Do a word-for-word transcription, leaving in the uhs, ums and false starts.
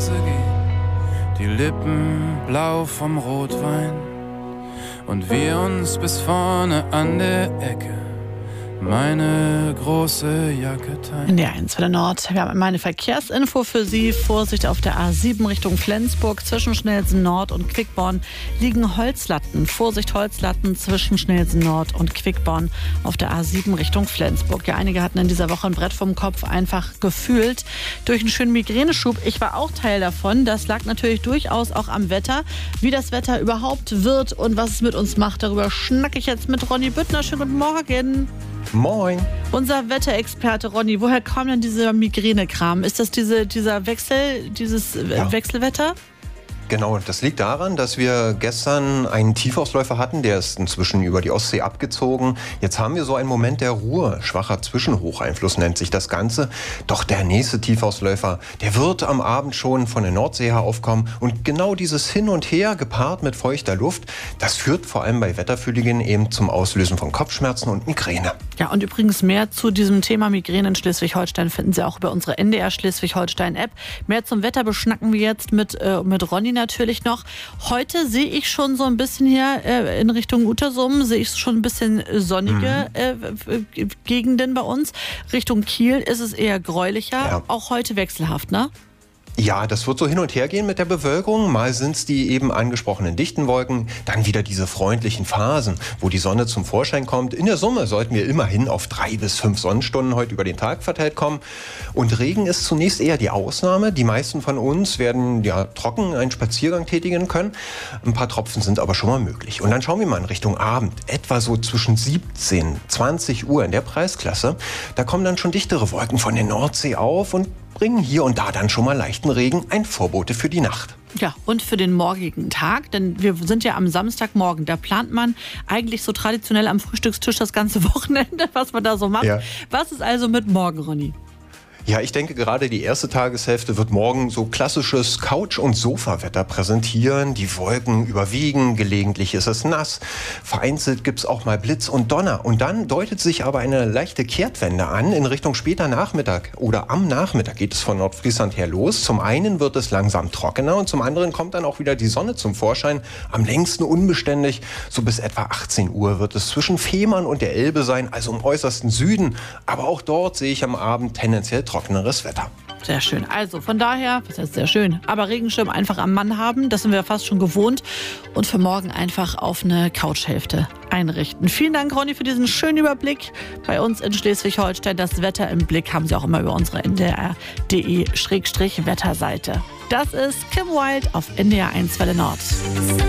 Straße gehen, die Lippen blau vom Rotwein und wir uns bis vorne an der Ecke meine große Jacke teilen. In der eins Welle Nord. Wir haben immer eine Verkehrsinfo für Sie. Vorsicht auf der A sieben Richtung Flensburg. Zwischen Schnellsen Nord und Quickborn liegen Holzlatten. Vorsicht, Holzlatten zwischen Schnellsen Nord und Quickborn auf der A sieben Richtung Flensburg. Ja, einige hatten in dieser Woche ein Brett vom Kopf einfach gefühlt durch einen schönen Migräneschub. Ich war auch Teil davon. Das lag natürlich durchaus auch am Wetter. Wie das Wetter überhaupt wird und was es mit uns macht, darüber schnacke ich jetzt mit Ronny Büttner. Schönen guten Morgen. Moin. Unser Wetterexperte Ronny, woher kam denn dieser Migränekram? Ist das diese, dieser Wechsel, dieses Ja. Wechselwetter? Genau, das liegt daran, dass wir gestern einen Tiefausläufer hatten, der ist inzwischen über die Ostsee abgezogen. Jetzt haben wir so einen Moment der Ruhe. Schwacher Zwischenhocheinfluss nennt sich das Ganze. Doch der nächste Tiefausläufer, der wird am Abend schon von der Nordsee her aufkommen. Und genau dieses Hin und Her, gepaart mit feuchter Luft, das führt vor allem bei Wetterfühligen eben zum Auslösen von Kopfschmerzen und Migräne. Ja, und übrigens mehr zu diesem Thema Migräne in Schleswig-Holstein finden Sie auch über unsere N D R Schleswig-Holstein-App. Mehr zum Wetter beschnacken wir jetzt mit, äh, mit Ronny natürlich noch. Heute sehe ich schon so ein bisschen hier äh, in Richtung Utersum, sehe ich schon ein bisschen sonnige mhm. äh, Gegenden bei uns. Richtung Kiel ist es eher gräulicher, Ja. auch heute wechselhaft, ne? Ja, das wird so hin und her gehen mit der Bewölkung. Mal sind es die eben angesprochenen dichten Wolken, dann wieder diese freundlichen Phasen, wo die Sonne zum Vorschein kommt. In der Summe sollten wir immerhin auf drei bis fünf Sonnenstunden heute über den Tag verteilt kommen. Und Regen ist zunächst eher die Ausnahme. Die meisten von uns werden ja trocken einen Spaziergang tätigen können. Ein paar Tropfen sind aber schon mal möglich. Und dann schauen wir mal in Richtung Abend, etwa so zwischen siebzehn, zwanzig Uhr in der Preisklasse. Da kommen dann schon dichtere Wolken von der Nordsee auf und bringen hier und da dann schon mal leichten Regen, ein Vorbote für die Nacht. Ja, und für den morgigen Tag, denn wir sind ja am Samstagmorgen, da plant man eigentlich so traditionell am Frühstückstisch das ganze Wochenende, was man da so macht. Ja. Was ist also mit morgen, Ronny? Ja, ich denke, gerade die erste Tageshälfte wird morgen so klassisches Couch- und Sofawetter präsentieren. Die Wolken überwiegen, gelegentlich ist es nass. Vereinzelt gibt's auch mal Blitz und Donner. Und dann deutet sich aber eine leichte Kehrtwende an in Richtung später Nachmittag. Oder am Nachmittag geht es von Nordfriesland her los. Zum einen wird es langsam trockener und zum anderen kommt dann auch wieder die Sonne zum Vorschein. Am längsten unbeständig. So bis etwa achtzehn Uhr wird es zwischen Fehmarn und der Elbe sein, also im äußersten Süden. Aber auch dort sehe ich am Abend tendenziell trockeneres Wetter. Sehr schön. Also von daher, was heißt sehr schön, aber Regenschirm einfach am Mann haben, das sind wir fast schon gewohnt. Und für morgen einfach auf eine Couchhälfte einrichten. Vielen Dank, Ronny, für diesen schönen Überblick. Bei uns in Schleswig-Holstein das Wetter im Blick haben Sie auch immer über unsere N D R punkt D E Wetterseite. Das ist Kim Wilde auf N D R eins Welle Nord.